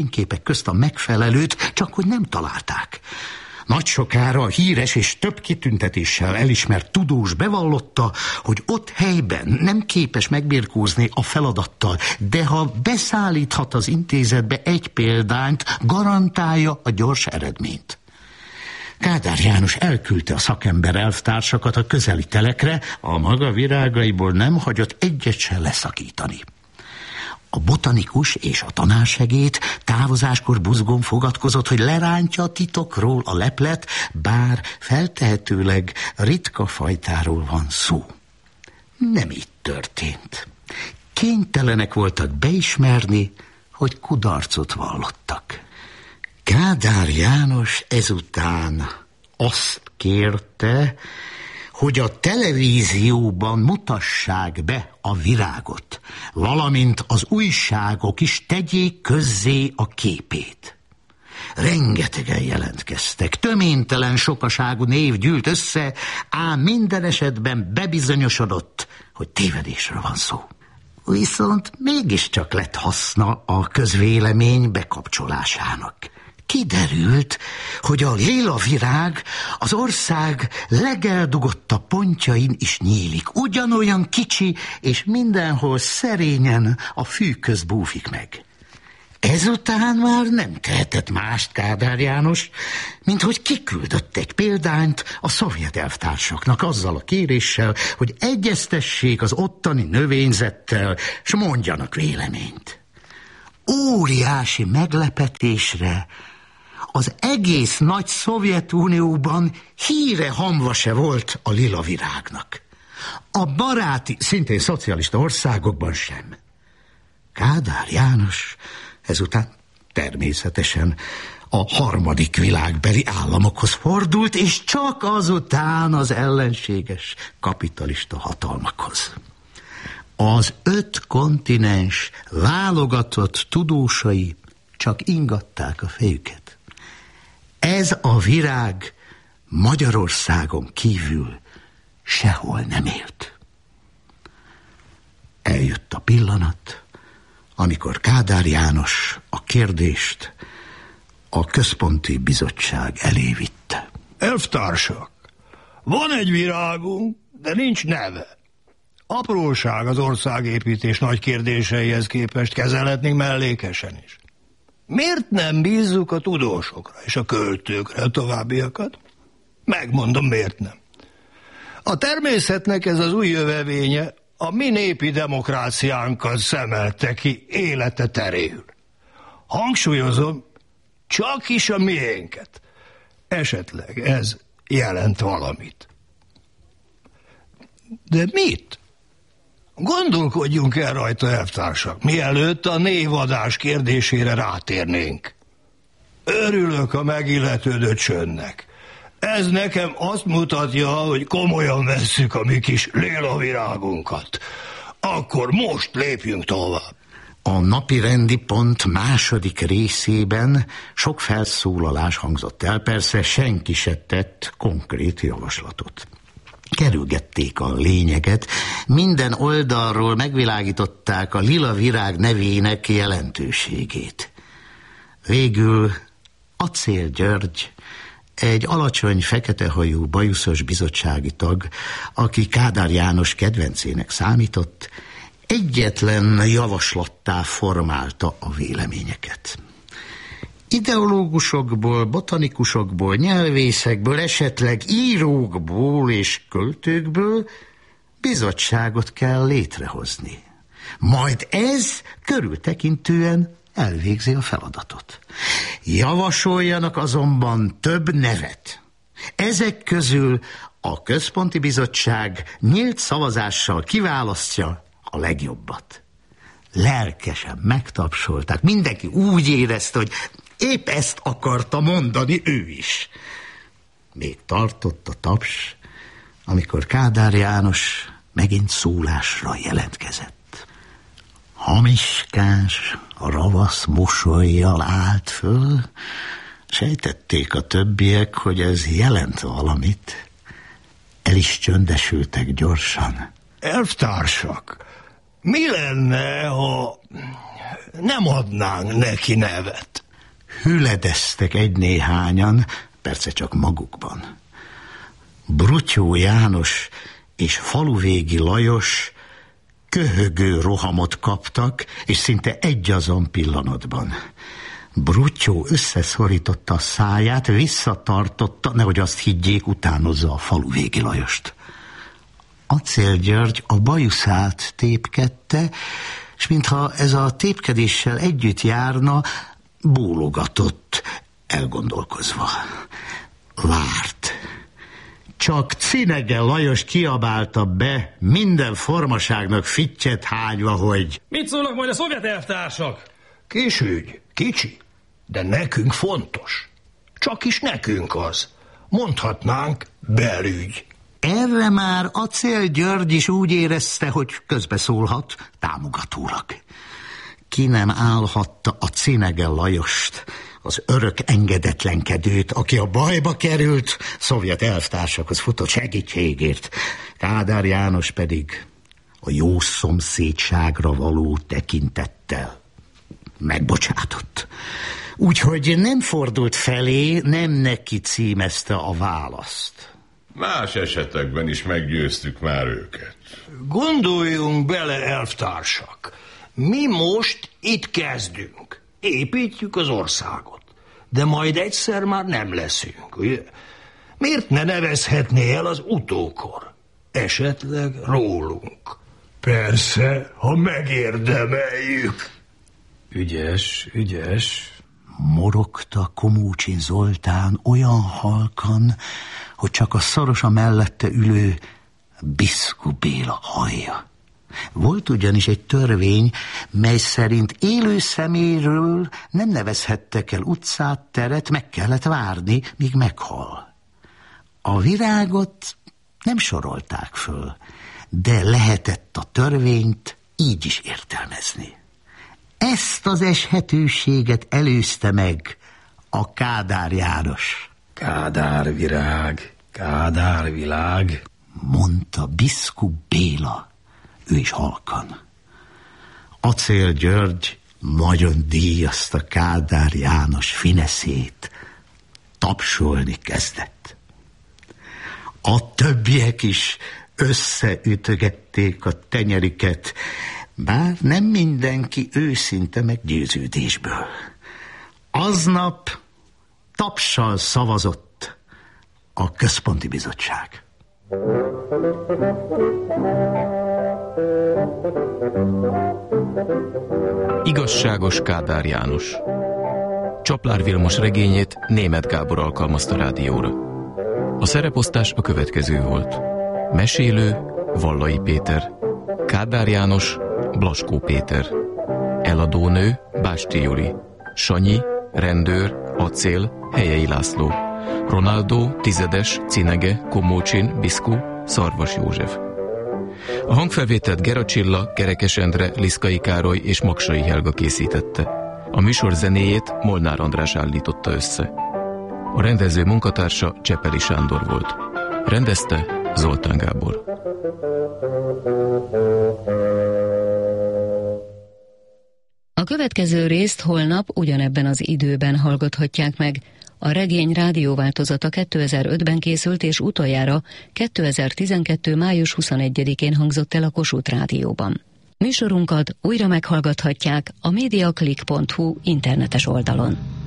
fényképek közt a megfelelőt, csak hogy nem találták. Nagy sokára a híres és több kitüntetéssel elismert tudós bevallotta, hogy ott helyben nem képes megbirkózni a feladattal, de ha beszállíthat az intézetbe egy példányt, garantálja a gyors eredményt. Kádár János elküldte a szakember elvtársakat a közeli telekre, a maga virágaiból nem hagyott egyet se leszakítani. A botanikus és a tanársegéd távozáskor buzgón fogadkozott, hogy lerántja a titokról a leplet, bár feltehetőleg ritka fajtáról van szó. Nem így történt. Kénytelenek voltak beismerni, hogy kudarcot vallottak. Kádár János ezután azt kérte, hogy a televízióban mutassák be a virágot, valamint az újságok is tegyék közzé a képét. Rengetegen jelentkeztek, töménytelen sokaságú név gyűlt össze, ám minden esetben bebizonyosodott, hogy tévedésről van szó. Viszont mégiscsak lett haszna a közvélemény bekapcsolásának. Kiderült, hogy a lila virág az ország legeldugottabb pontjain is nyílik. Ugyanolyan kicsi, és mindenhol szerényen a fű közt búvik meg. Ezután már nem tehetett mást Kádár János, mint hogy kiküldött egy példányt a szovjet elvtársaknak azzal a kéréssel, hogy egyeztessék az ottani növényzettel, s mondjanak véleményt. Óriási meglepetésre az egész nagy Szovjetunióban híre hamva se volt a lila virágnak. A baráti, szintén szocialista országokban sem. Kádár János ezután természetesen a harmadik világbeli államokhoz fordult, és csak azután az ellenséges kapitalista hatalmakhoz. Az 5 kontinens válogatott tudósai csak ingatták a fejüket. Ez a virág Magyarországon kívül sehol nem élt. Eljött a pillanat, amikor Kádár János a kérdést a Központi Bizottság elé vitte. Elvtársak, van egy virágunk, de nincs neve. Apróság az országépítés nagy kérdéseihez képest, kezelhetnénk mellékesen is. Miért nem bízzuk a tudósokra és a költőkre a továbbiakat? Megmondom, miért nem. A természetnek ez az új jövevénye a mi népi demokráciánkat szemelte ki élete teréül. Hangsúlyozom, csak is a miénket. Esetleg ez jelent valamit. De mit? Gondolkodjunk el rajta, elvtársak, mielőtt a névadás kérdésére rátérnénk. Örülök a megilletődött csöndnek. Ez nekem azt mutatja, hogy komolyan vesszük a mi kis lila virágunkat. Akkor most lépjünk tovább. A napirendi pont második részében sok felszólalás hangzott el, persze senki se tett konkrét javaslatot. Kerülgették a lényeget, minden oldalról megvilágították a lila virág nevének jelentőségét. Végül Acél György, egy alacsony, feketehajú, bajuszos bizottsági tag, aki Kádár János kedvencének számított, egyetlen javaslattá formálta a véleményeket. Ideológusokból, botanikusokból, nyelvészekből, esetleg írókból és költőkből bizottságot kell létrehozni. Majd ez körültekintően elvégzi a feladatot. Javasoljanak azonban több nevet. Ezek közül a Központi Bizottság nyílt szavazással kiválasztja a legjobbat. Lelkesen megtapsolták. Mindenki úgy érezte, hogy épp ezt akarta mondani ő is. Még tartott a taps, amikor Kádár János megint szólásra jelentkezett. Hamiskás, ravasz mosollyal állt föl, sejtették a többiek, hogy ez jelent valamit. El is csöndesültek gyorsan. Elvtársak, Mi lenne, ha nem adnánk neki nevet? Hüledeztek egy-néhányan, persze csak magukban. Bruttyó János és Faluvégi Lajos köhögő rohamot kaptak, és szinte egyazon pillanatban. Bruttyó összeszorította a száját, visszatartotta, nehogy azt higgyék, utánozza a Faluvégi Lajost. Acél György a bajuszát tépkedte, és mintha ez a tépkedéssel együtt járna, bólogatott, elgondolkozva. Várt. Csak Cinege Lajos kiabálta be, minden formaságnak fittyet hányva, hogy... Mit szólnak majd a szovjet elvtársak? Kis ügy, kicsi, de nekünk fontos. Csak is nekünk az. Mondhatnánk belügy. Erre már Acél György is úgy érezte, hogy közbeszólhat támogatólag. Ki nem állhatta a Cinege Lajost, az örök engedetlenkedőt, aki a bajba került, szovjet elvtársakhoz futott segítségért. Kádár János pedig a jó szomszédságra való tekintettel megbocsátott. Úgyhogy nem fordult felé, nem neki címezte a választ. Más esetekben is meggyőztük már őket. Gondoljunk bele, elvtársak. Mi most itt kezdünk. Építjük az országot. De majd egyszer már nem leszünk, ugye? Miért ne nevezhetné el az utókor? Esetleg rólunk. Persze, ha megérdemeljük. Ügyes, ügyes. Morogta Komócsin Zoltán olyan halkan, hogy csak a szorosan mellette ülő Biszku Béla hallja. Volt ugyanis egy törvény, mely szerint élő személyről nem nevezhettek el utcát, teret, meg kellett várni, míg meghal. A virágot nem sorolták föl, de lehetett a törvényt így is értelmezni. Ezt az eshetőséget előzte meg a Kádár János. Kádárvirág, kádárvilág, mondta Biszku Béla, ő is halkan. Acél György nagyon díjazta Kádár János fineszét, tapsolni kezdett. A többiek is összeütögették a tenyeriket, bár nem mindenki őszinte meggyőződésből. Aznap tapssal szavazott a Központi Bizottság. Igazságos Kádár János. Csaplár Vilmos regényét Németh Gábor alkalmazta rádióra. A szereposztás a következő volt. Mesélő Vallai Péter, Kádár János Blaskó Péter, eladónő Básti Juli, Sanyi, rendőr, Acél, Helyei László, Ronaldo, Tizedes, Cinege, Komócsin, Biszku, Szarvas József. A hangfelvételt Gera Csilla, Kerekes Endre, Liszkai Károly és Maksai Helga készítette. A műsor zenéjét Molnár András állította össze. A rendező munkatársa Csepeli Sándor volt. Rendezte Zoltán Gábor. A következő részt holnap ugyanebben az időben hallgathatják meg. A regény rádióváltozata 2005-ben készült, és utoljára 2012. május 21-én hangzott el a Kossuth Rádióban. Műsorunkat újra meghallgathatják a mediaclick.hu internetes oldalon.